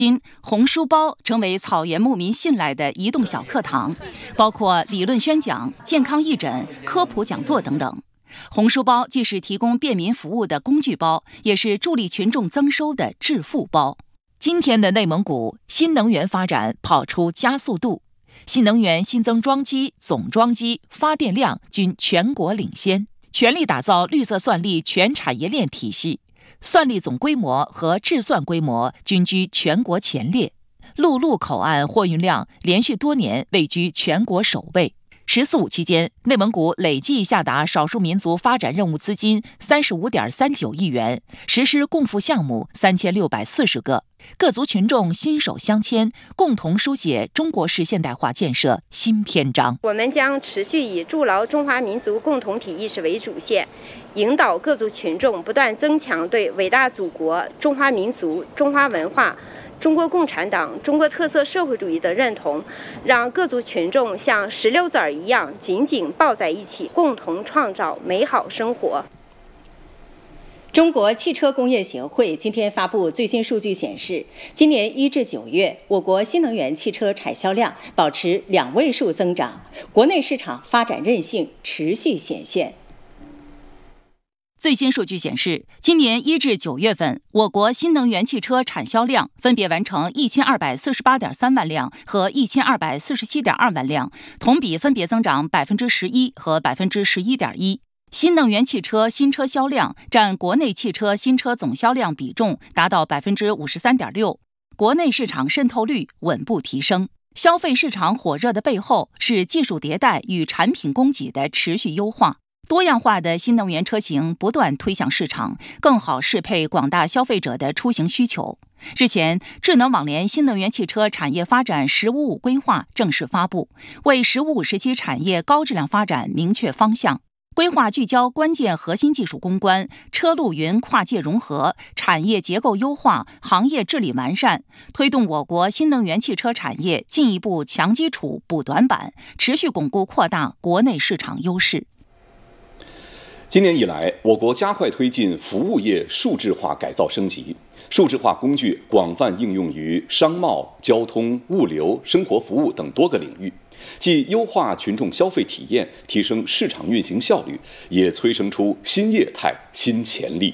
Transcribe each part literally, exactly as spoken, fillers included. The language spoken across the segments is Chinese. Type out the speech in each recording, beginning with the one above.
今，红书包成为草原牧民信赖的移动小课堂，包括理论宣讲、健康义诊、科普讲座等等。红书包既是提供便民服务的工具包，也是助力群众增收的致富包。今天的内蒙古新能源发展跑出加速度，新能源新增装机、总装机、发电量均全国领先，全力打造绿色算力全产业链体系。算力总规模和制算规模均居全国前列，陆路口岸货运量连续多年位居全国首位。十四五期间，内蒙古累计下达少数民族发展任务资金三十五点三九亿元，实施共付项目三千六百四十个，各族群众心手相牵，共同书写中国式现代化建设新篇章。 我们将持续以筑牢中华民族共同体意识为主线，引导各族群众不断增强对伟大祖国、中华民族、中华文化、中国共产党、中国特色社会主义的认同，让各族群众像石榴籽儿一样紧紧抱在一起，共同创造美好生活。 中国汽车工业协会今天发布最新数据显示，今年一至九月，我国新能源汽车产销量保持两位数增长，国内市场发展韧性持续显现。 最新数据显示，今年一至九月份，我国新能源汽车产销量分别完成一千二百四十八点三万辆和一千二百四十七点二万辆，同比分别增长百分之十一和百分之十一点一。新能源汽车新车销量占国内汽车新车总销量比重达到百分之五十三点六，国内市场渗透率稳步提升。消费市场火热的背后是技术迭代与产品供给的持续优化。多样化的新能源车型不断推向市场，更好适配广大消费者的出行需求。日前，智能网联新能源汽车产业发展“十五五”规划正式发布，为“十五五”时期产业高质量发展明确方向。规划聚焦关键核心技术攻关、车路云跨界融合、产业结构优化、行业治理完善，推动我国新能源汽车产业进一步强基础补短板，持续巩固扩大国内市场优势。 今年以来，我国加快推进服务业数字化改造升级，数字化工具广泛应用于商贸、交通、物流、生活服务等多个领域，既优化群众消费体验，提升市场运行效率，也催生出新业态、新潜力。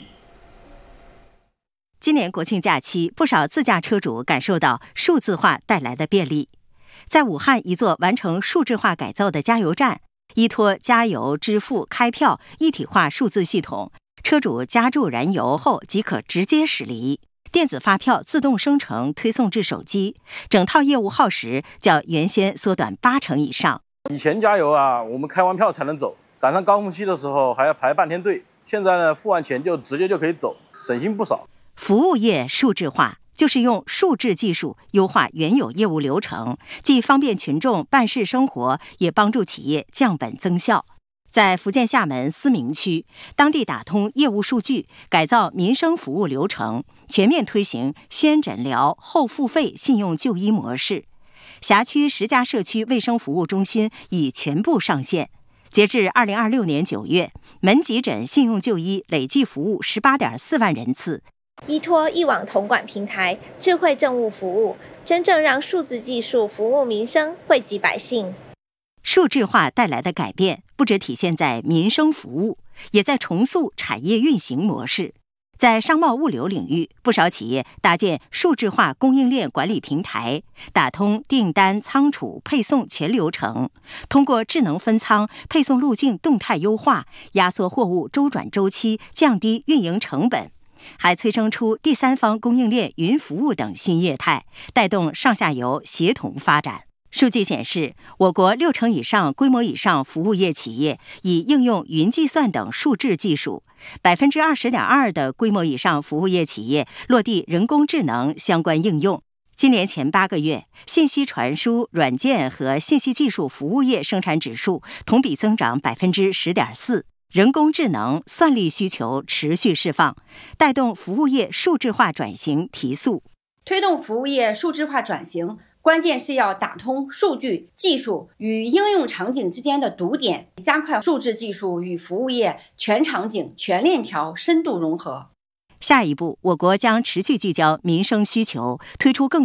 今年国庆假期，不少自驾车主感受到数字化带来的便利。在武汉一座完成数字化改造的加油站，依托加油、支付、开票一体化数字系统，车主加注燃油后即可直接驶离，电子发票自动生成推送至手机，整套业务耗时较原先缩短八成以上。 以前加油啊，我们开完票才能走，赶上高峰期的时候还要排半天队，现在呢，付完钱就直接就可以走，省心不少。 服务业数字化就是用数字技术优化原有业务流程，既方便群众办事生活，也帮助企业降本增效。在福建厦门思明区，当地打通业务数据，改造民生服务流程，全面推行先诊疗后付费信用就医模式。辖区十家社区卫生服务中心已全部上线。截至二零二六年九月，门急诊信用就医累计服务十八点四万人次。 依托一网统管平台，智慧政务服务，真正让数字技术服务民生，惠及百姓。 数字化带来的改变，不只体现在民生服务，也在重塑产业运行模式。在商贸物流领域，不少企业搭建数字化供应链管理平台，打通订单、仓储、配送全流程，通过智能分仓、配送路径动态优化，压缩货物周转周期，降低运营成本。还催生出第三方供应链云服务等新业态，带动上下游协同发展。数据显示，我国六成以上规模以上服务业企业已应用云计算等数字技术，百分之二十点二的规模以上服务业企业落地人工智能相关应用。今年前八个月，信息传输、软件和信息技术服务业生产指数同比增长百分之十点四。人工智能、算力需求持续释放，带动服务业数字化转型提速。 推动服务业数字化转型，关键是要打通数据、技术与应用场景之间的堵点，加快数字技术与服务业全场景、全链条深度融合。 下一步，我国将持续聚焦民生需求，推出更